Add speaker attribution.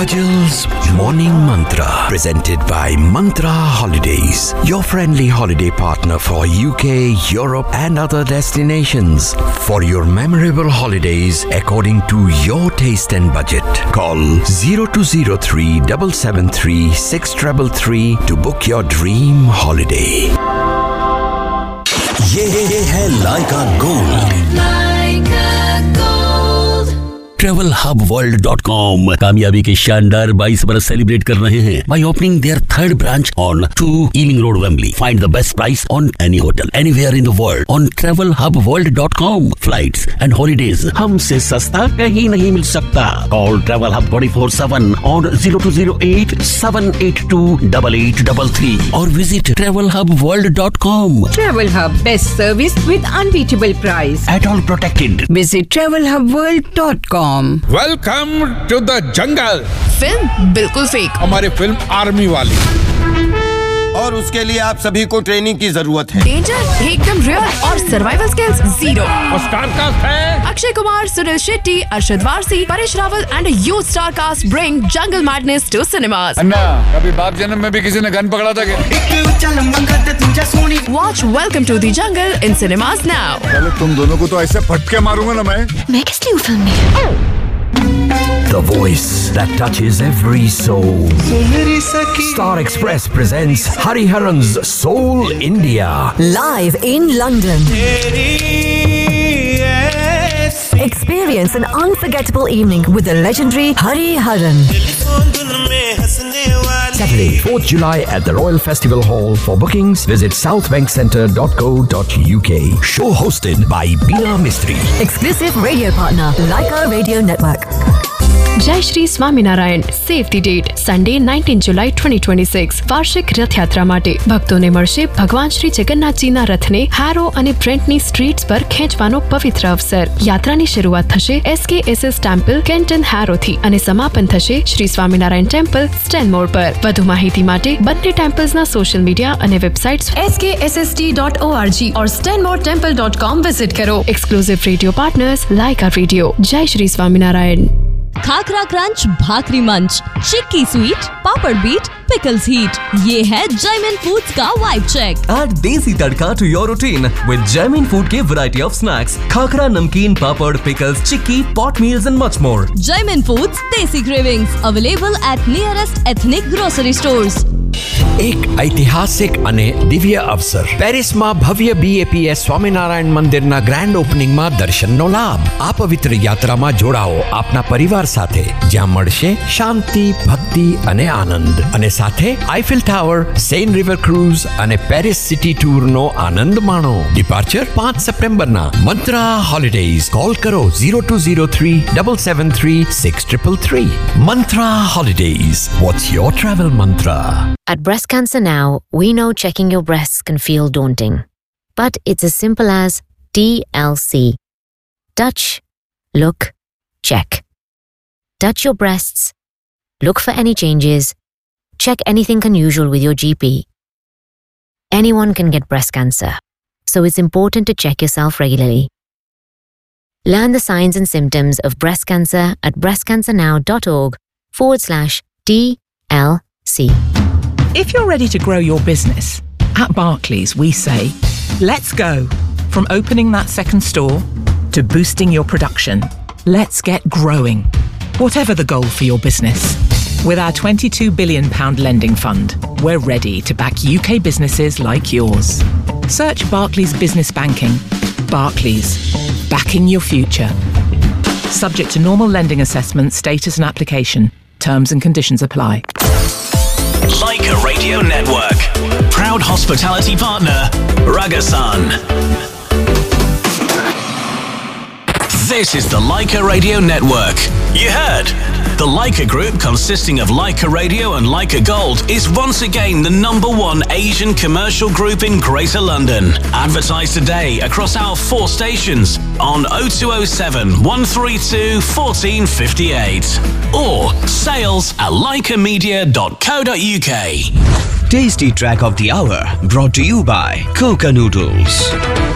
Speaker 1: Kajal's Morning Mantra, presented by Mantra Holidays, your friendly holiday partner for UK, Europe and other destinations. For your memorable holidays according to your taste and budget, call 0203 773 6333 to book your dream holiday.
Speaker 2: ये है लाइका gold. TravelHubWorld.com कामयाबी के शानदार 22 बरस celebrate कर रहे हैं by opening their third branch on 2 Ealing Road, Wembley. Find the best price on any hotel anywhere in the world on TravelHubWorld.com. Flights and holidays हमसे सस्ता कहीं नहीं मिल सकता. Call Travel Hub 24/7 on 0208 782 8833 or visit TravelHubWorld.com.
Speaker 3: Travel Hub, best service with unbeatable price.
Speaker 2: At all protected.
Speaker 3: Visit TravelHubWorld.com.
Speaker 4: Welcome to the jungle.
Speaker 5: Film बिल्कुल fake.
Speaker 4: हमारी film army वाली,
Speaker 6: और उसके लिए आप सभी को ट्रेनिंग की जरूरत है।
Speaker 5: डेंजर एकदम रियल और सर्वाइवल स्किल्स जीरो।
Speaker 4: और स्टार कास्ट है
Speaker 5: Akshay Kumar, Sunil Shetty, Arshad Warsi, Paresh Rawal and a huge star cast bring jungle madness to cinemas.
Speaker 4: अन्ना, कभी बाप जन्म में भी किसी ने गन पकड़ा था क्या?
Speaker 5: Watch Welcome to the Jungle in cinemas now.
Speaker 4: चलो तुम दोनों को तो ऐसे फटके मारूंगा ना मैं
Speaker 5: किस लिए फिल्म में?
Speaker 1: The voice that touches every soul. Star Express presents Hariharan's Soul India.
Speaker 7: Live in London. Experience an unforgettable evening with the legendary Hariharan.
Speaker 1: Saturday, 4th July at the Royal Festival Hall. For bookings, visit southbankcenter.co.uk. Show hosted by Beena Mistry.
Speaker 7: Exclusive radio partner, Laika Radio Network.
Speaker 5: जय श्री સ્વામિનારાયણ સેવ the date Sunday 19 જુલાઈ 2026 વાર્ષિક રથયાત્રા માટે ભક્તોને મળશે ભગવાન શ્રી જગન્નાથજીના રથને હેરો અને બ્રેન્ટની streets પર ખેંચવાનો પવિત્ર અવસર. યાત્રાની શરૂઆત થશે SKSS ટેમ્પલ કેન્ટન હેરોથી અને સમાપન થશે શ્રી સ્વામિનારાયણ ટેમ્પલ સ્ટેનમોર પર. વધુ માહિતી માટે બંને ટેમ્પલ્સના સોશિયલ મીડિયા અને websites skssst.org or stanmoretemple.com visit કરો. Exclusive radio partners લાઇકા radio. જય શ્રી સ્વામિનારાયણ.
Speaker 8: खाकरा क्रंच, भाकरी मंच, चिक्की स्वीट, पापड़ बीट, पिकल्स हीट. ये है जयमिन फूड्स का vibe check.
Speaker 9: Add desi tadka to your routine with Jaimin Food के variety of snacks, खाकरा, नमकीन, पापड़, pickles, chikki, pot meals and much more.
Speaker 8: Jaimin Foods Desi Cravings available at nearest ethnic grocery stores.
Speaker 1: એક ઐતિહાસિક અને દિવ્ય અવસર. પેરિસમાં ભવ્ય BAPS Swaminarayan મંદિરના ગ્રાન્ડ ઓપનિંગમાં દર્શનનો લાભ. આ પવિત્ર યાત્રામાં જોડાઓ આપના પરિવાર સાથે, જ્યાં મળશે શાંતિ, ભક્તિ અને આનંદ. અને સાથે Eiffel tower, Sen river cruise અને પેરિસ સિટી ટૂરનો આનંદ માણો. ડિપાર્ચર 5 સપ્ટેમ્બરના. મંત્રા હોલિડેઝ. કોલ કરો 0203 773 6333. Mantra Holidays. What's your travel mantra?
Speaker 10: At Breast Cancer Now, we know checking your breasts can feel daunting. But it's as simple as TLC. Touch, look, check. Touch your breasts, look for any changes, check anything unusual with your GP. Anyone can get breast cancer, so it's important to check yourself regularly. Learn the signs and symptoms of breast cancer at breastcancernow.org/TLC.
Speaker 11: If you're ready to grow your business, at Barclays we say, let's go. From opening that second store to boosting your production, let's get growing. Whatever the goal for your business. With our £22 billion lending fund, we're ready to back UK businesses like yours. Search Barclays Business Banking. Barclays, backing your future. Subject to normal lending assessment, status and application. Terms and conditions apply.
Speaker 2: Laika Radio Network. Proud hospitality partner, Ragasan. This is the Laika Radio Network. You heard? The Laika Group, consisting of Laika Radio and Laika Gold, is once again the #1 Asian commercial group in Greater London. Advertise today across our 4 stations on 0207 132 1458 or sales@laikamedia.co.uk.
Speaker 12: Tasty track of the hour brought to you by Coca Noodles.